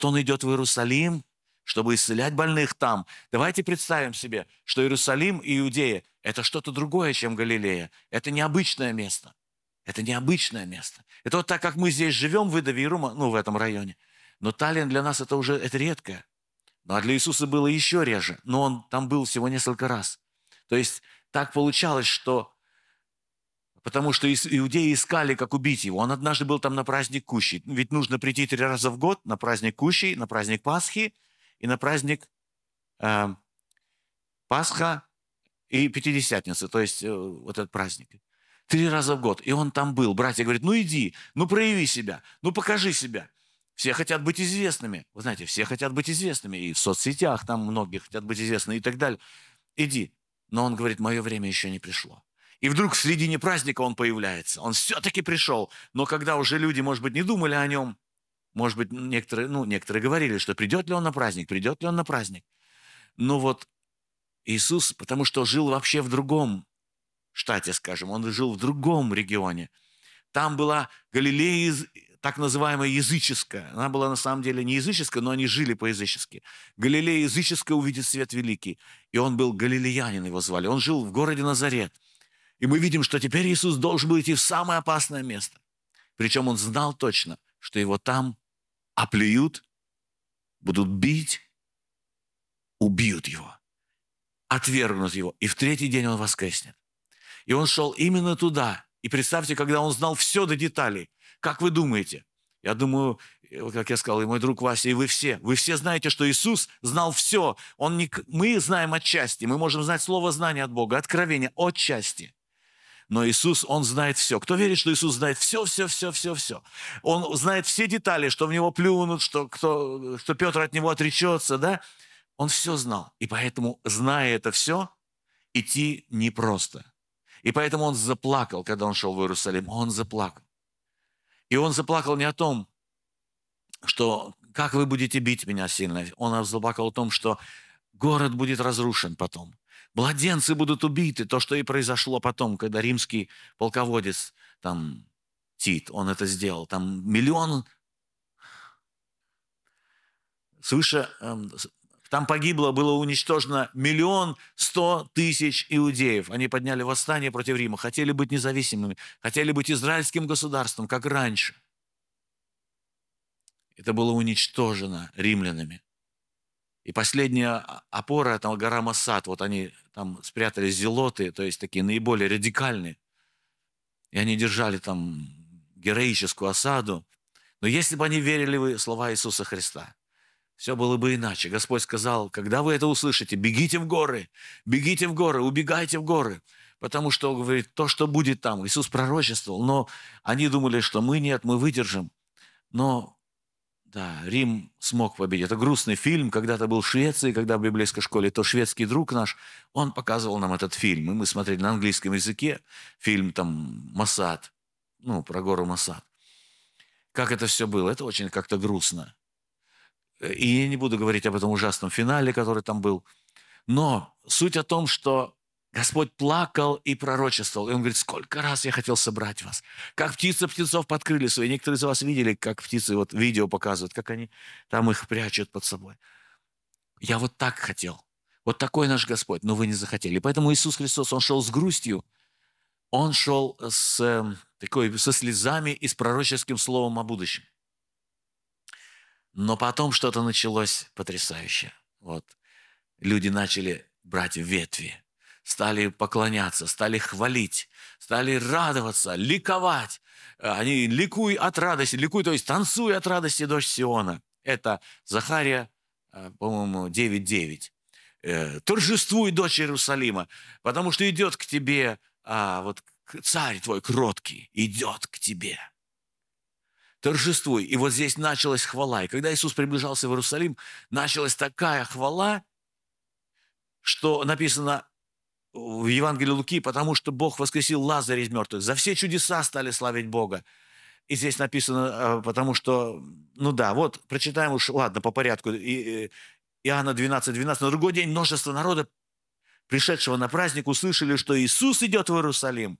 вот он идет в Иерусалим, чтобы исцелять больных там. Давайте представим себе, что Иерусалим и Иудея – это что-то другое, чем Галилея. Это необычное место. Это необычное место. Это вот так, как мы здесь живем в Идавирума, в этом районе. Но Таллин для нас это редкое. Ну, а для Иисуса было еще реже. Но он там был всего несколько раз. То есть так получалось, что... Потому что иудеи искали, как убить его. Он однажды был там на праздник Кущи. Ведь нужно прийти 3 раза в год на праздник Кущи, на праздник Пасхи и на праздник Пасха и Пятидесятницы, то есть вот этот праздник. 3 раза в год. И он там был. Братья говорят, ну иди, ну прояви себя, ну покажи себя. Все хотят быть известными. Вы знаете, все хотят быть известными. И в соцсетях там многие хотят быть известны и так далее. Иди. Но он говорит, мое время еще не пришло. И вдруг в середине праздника он появляется. Он все-таки пришел. Но когда уже люди, может быть, не думали о нем, может быть, некоторые говорили, что придет ли он на праздник, придет ли он на праздник. Но вот Иисус, потому что жил вообще в другом штате, скажем, он жил в другом регионе. Там была Галилея, так называемая языческая. Она была на самом деле не языческая, но они жили по-язычески. Галилея языческая увидит свет великий. И он был галилеянин, его звали. Он жил в городе Назарет. И мы видим, что теперь Иисус должен был идти в самое опасное место. Причем он знал точно, что его там оплюют, будут бить, убьют его, отвергнут его. И в 3-й день он воскреснет. И он шел именно туда. И представьте, когда он знал все до деталей. Как вы думаете? Я думаю, как я сказал, и мой друг Вася, и вы все знаете, что Иисус знал все. Мы знаем отчасти, мы можем знать слово знания от Бога, откровение отчасти. Но Иисус, Он знает все. Кто верит, что Иисус знает все? Он знает все детали, что в Него плюнут, что Петр от Него отречется, да? Он все знал. И поэтому, зная это все, идти непросто. И поэтому он заплакал, когда он шел в Иерусалим. Он заплакал. И он заплакал не о том, что «как вы будете бить меня сильно». Он заплакал о том, что город будет разрушен потом. Младенцы будут убиты. То, что и произошло потом, когда римский полководец, там, Тит, он это сделал. Там там было уничтожено 1 100 000 иудеев. Они подняли восстание против Рима, хотели быть независимыми, хотели быть израильским государством, как раньше. Это было уничтожено римлянами. И последняя опора – это гора Массад. Вот они там спрятались зелоты, то есть такие наиболее радикальные. И они держали там героическую осаду. Но если бы они верили в слова Иисуса Христа, все было бы иначе. Господь сказал, когда вы это услышите, бегите в горы, убегайте в горы. Потому что, говорит, то, что будет там, Иисус пророчествовал. Но они думали, что мы выдержим. Но да, Рим смог победить. Это грустный фильм. Когда-то был в Швеции, когда в библейской школе, то шведский друг наш, он показывал нам этот фильм. И мы смотрели на английском языке фильм там «Массад», про гору Массад. Как это все было? Это очень как-то грустно. И я не буду говорить об этом ужасном финале, который там был. Но суть о том, что Господь плакал и пророчествовал. И Он говорит, сколько раз я хотел собрать вас. Как птица птенцов под крылья свои. Некоторые из вас видели, как птицы видео показывают, как они там их прячут под собой. Я вот так хотел. Вот такой наш Господь, но вы не захотели. Поэтому Иисус Христос, Он шел с грустью. Он шел со слезами и с пророческим словом о будущем. Но потом что-то началось потрясающее. Люди начали брать ветви, стали поклоняться, стали хвалить, стали радоваться, ликовать. Они ликуй от радости, то есть танцуй от радости, дочь Сиона. Это Захария, по-моему, 9:9. Торжествуй, дочь Иерусалима, потому что идет к тебе, царь твой кроткий, идет к тебе. Торжествуй. И вот здесь началась хвала. И когда Иисус приближался в Иерусалим, началась такая хвала, что написано в Евангелии Луки, потому что Бог воскресил Лазаря из мертвых. За все чудеса стали славить Бога. И здесь написано, потому что, прочитаем по порядку. Иоанна 12:12. На другой день множество народа, пришедшего на праздник, услышали, что Иисус идет в Иерусалим.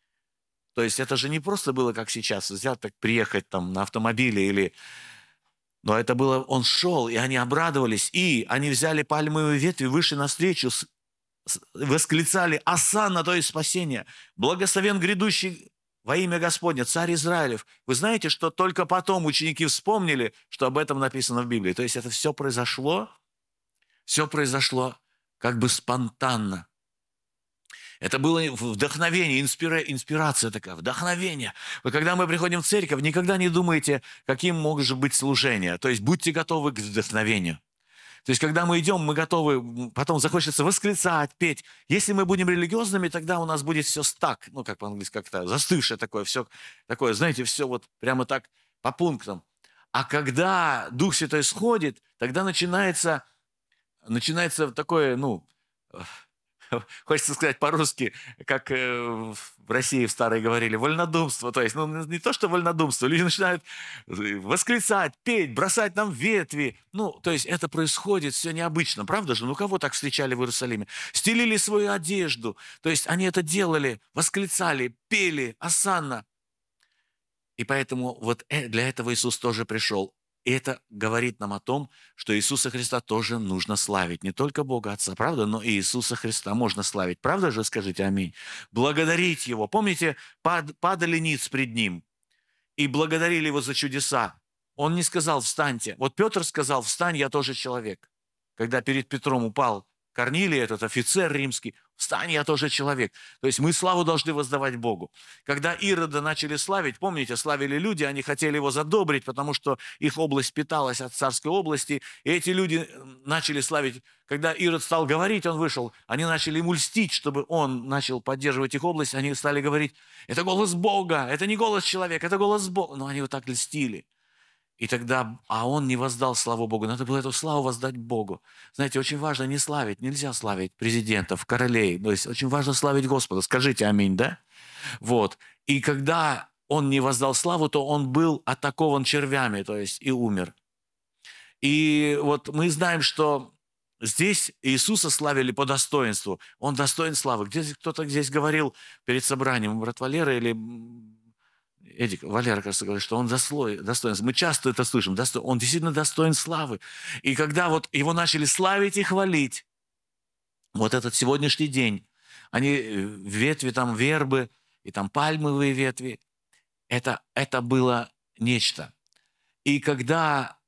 То есть это же не просто было, как сейчас, взять так приехать там на автомобиле или Но это было, он шел, и они обрадовались, и они взяли пальмовые ветви, вышли навстречу, восклицали «Осанна», то есть спасение, благословен грядущий во имя Господне, царь Израилев. Вы знаете, что только потом ученики вспомнили, что об этом написано в Библии. То есть это все произошло как бы спонтанно. Это было вдохновение, инспирация такая, вдохновение. Вот когда мы приходим в церковь, никогда не думайте, каким может быть служение. То есть будьте готовы к вдохновению. То есть когда мы идем, мы готовы, потом захочется восклицать, петь. Если мы будем религиозными, тогда у нас будет все стак, ну, как по-английски, как-то застывшее такое, все такое, знаете, все вот прямо так по пунктам. А когда Дух Святой сходит, тогда начинается такое, ну, хочется сказать по-русски, как в России в старой говорили, вольнодумство. То есть, ну, не то, что вольнодумство, люди начинают восклицать, петь, бросать нам ветви. Ну, то есть, это происходит все необычно, правда же? Ну, кого так встречали в Иерусалиме? Стелили свою одежду. То есть, они это делали, восклицали, пели, осанна. И поэтому вот для этого Иисус тоже пришел. И это говорит нам о том, что Иисуса Христа тоже нужно славить. Не только Бога Отца, правда, но и Иисуса Христа можно славить. Правда же? Скажите аминь. Благодарить Его. Помните, падали ниц пред Ним и благодарили Его за чудеса. Он не сказал «встаньте». Вот Петр сказал «встань, я тоже человек». Когда перед Петром упал Корнилий, этот офицер римский, «встань, я тоже человек». То есть мы славу должны воздавать Богу. Когда Ирода начали славить, помните, славили люди, они хотели его задобрить, потому что их область питалась от царской области, и эти люди начали славить. Когда Ирод стал говорить, он вышел, они начали ему льстить, чтобы он начал поддерживать их область, они стали говорить, это голос Бога, это не голос человека, это голос Бога. Но они вот так льстили. И тогда, он не воздал славу Богу. Надо было эту славу воздать Богу. Знаете, очень важно не славить. Нельзя славить президентов, королей. То есть очень важно славить Господа. Скажите аминь, да? Вот. И когда он не воздал славу, то он был атакован червями, то есть и умер. И вот мы знаем, что здесь Иисуса славили по достоинству. Он достоин славы. Кто-то здесь говорил перед собранием, брат Валера или Эдик, Валера, кажется, говорит, что он достоин. Мы часто это слышим. Он действительно достоин славы. И когда вот его начали славить и хвалить, вот этот сегодняшний день, они ветви там вербы и там пальмовые ветви, это было нечто. И когда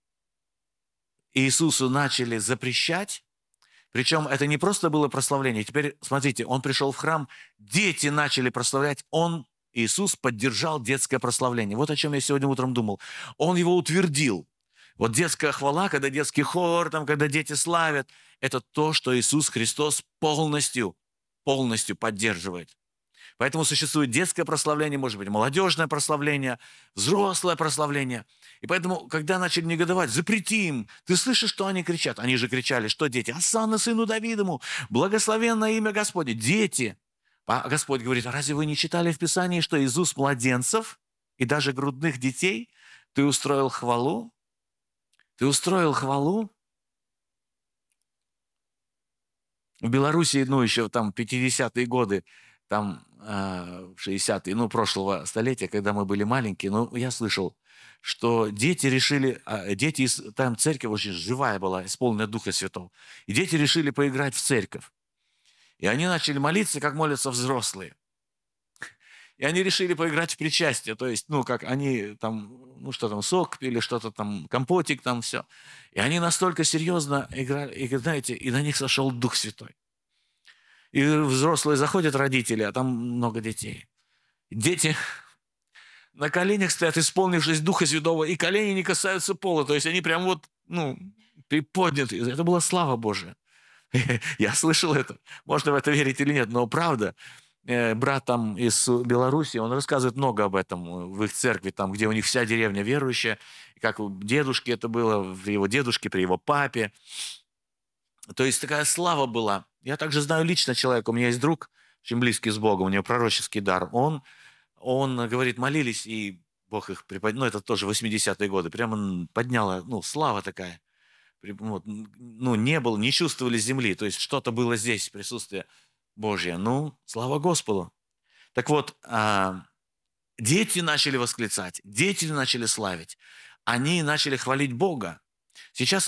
Иисусу начали запрещать, причем это не просто было прославление. Теперь, смотрите, он пришел в храм, дети начали прославлять, Иисус поддержал детское прославление. Вот о чем я сегодня утром думал. Он его утвердил. Вот детская хвала, когда детский хор, там, когда дети славят, это то, что Иисус Христос полностью поддерживает. Поэтому существует детское прославление, может быть, молодежное прославление, взрослое прославление. И поэтому, когда начали негодовать, запрети им. Ты слышишь, что они кричат? Они же кричали, что дети? «Осанна сыну Давидову! Благословенное имя Господне!» Дети. А Господь говорит, а разве вы не читали в Писании, что из уст младенцев и даже грудных детей ты устроил хвалу? Ты устроил хвалу? В Белоруссии, еще там 50-е годы, там 60-е, прошлого столетия, когда мы были маленькие, я слышал, что дети решили, там церковь очень живая была, исполненная Духа Святого, и дети решили поиграть в церковь. И они начали молиться, как молятся взрослые. И они решили поиграть в причастие. То есть, как они там, сок пили, что-то там, компотик там, все. И они настолько серьезно играли, и, знаете, и на них сошел Дух Святой. И взрослые заходят, родители, а там много детей. Дети на коленях стоят, исполнившись Духа Святого, и колени не касаются пола. То есть они прям приподняты. Это была слава Божия. Я слышал это. Можно в это верить или нет, но правда. Брат там из Беларуси, он рассказывает много об этом в их церкви, там, где у них вся деревня верующая, как у дедушки это было, при его дедушке, при его папе. То есть такая слава была. Я также знаю лично человека, у меня есть друг, очень близкий с Богом, у него пророческий дар. Он говорит, молились, и Бог их приподнял, это тоже 80-е годы, прямо подняла, слава такая. Не чувствовали земли, то есть что-то было здесь, присутствие Божье. Слава Господу. Так вот, дети начали восклицать, дети начали славить. они начали хвалить Бога. Сейчас